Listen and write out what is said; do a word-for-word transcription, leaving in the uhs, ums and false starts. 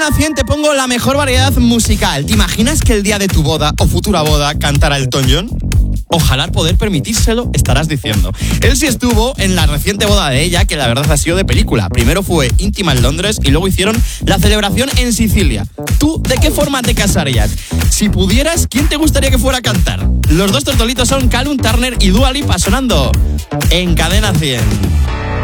Cadena cien te pongo la mejor variedad musical. ¿Te imaginas que el día de tu boda o futura boda cantara Elton John? Ojalá poder permitírselo, estarás diciendo. Él sí estuvo en la reciente boda de ella, que la verdad ha sido de película. Primero fue íntima en Londres y luego hicieron la celebración en Sicilia. ¿Tú de qué forma te casarías? Si pudieras, ¿quién te gustaría que fuera a cantar? Los dos tortolitos son Callum Turner y Dua Lipa sonando en Cadena cien.